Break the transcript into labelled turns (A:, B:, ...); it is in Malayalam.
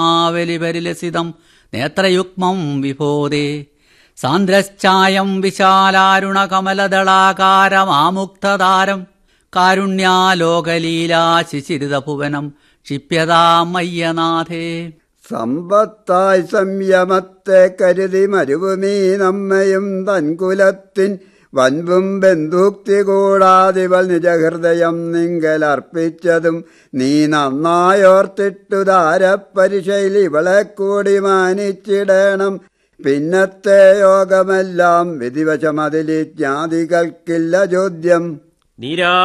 A: വലിപരിലസിതം നേത്രയുഗ്മം വിഭോദേ സാന്ദ്രശ്ചായം വിശാലാരുണകമലദളാകാരമാമുക്തതാരം കാരുണ്യാലോകലീലാ ശിശിരിതഭുവനം ക്ഷിപ്യതാമയ്യനാഥേ.
B: സമ്പത്തായി സംയമത്തെ കരുതി മരുവുമീ നമ്മയും തൻകുലത്തിൻ വൻപും ബന്ധുക്തി കൂടാതിവൾ നിജഹൃദയം നിങ്കലർപ്പിച്ചതും നീ നന്നായോർത്തിട്ടു താരപരിശയിൽ ഇവളെ കൂടി മാനിച്ചിടണം. പിന്നത്തെ യോഗമെല്ലാം വിധിവശമതിലി ജ്ഞാതികൾക്കില്ല ചോദ്യം.